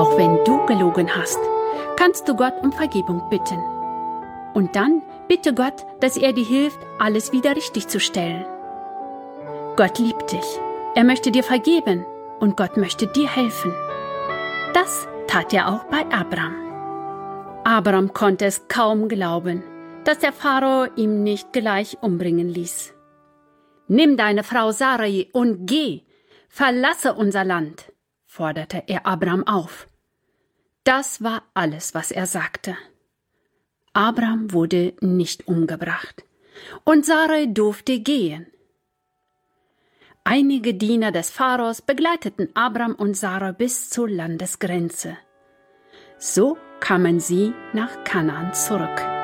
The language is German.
Auch wenn du gelogen hast, kannst du Gott um Vergebung bitten. Und dann bitte Gott, dass er dir hilft, alles wieder richtig zu stellen. Gott liebt dich. Er möchte dir vergeben und Gott möchte dir helfen. Das tat er auch bei Abram. Abram konnte es kaum glauben, dass der Pharao ihn nicht gleich umbringen ließ. »Nimm deine Frau Sarai und geh, verlasse unser Land«, forderte er Abram auf. Das war alles, was er sagte. Abram wurde nicht umgebracht und Sarai durfte gehen. Einige Diener des Pharaos begleiteten Abram und Sarai bis zur Landesgrenze. So kamen sie nach Kanaan zurück.